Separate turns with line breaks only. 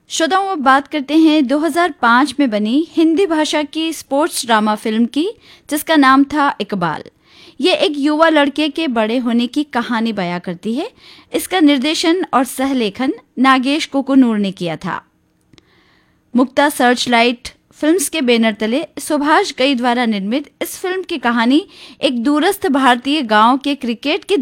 श्रोताओं, अब बात करते हैं 2005 में बनी हिंदी भाषा की स्पोर्ट्स ड्रामा फिल्म की, जिसका नाम था इकबाल। ये एक युवा लड़के के बड़े होने की कहानी बयां करती है। इसका निर्देशन और सहलेखन नागेश कुकुनूर ने किया था। मुक्ता सर्चलाइट फिल्म्स के बैनर तले सुभाष गई द्वारा निर्मित इस फिल्म की कहानी एक दूरस्थ भारतीय गांव के क्रिकेट के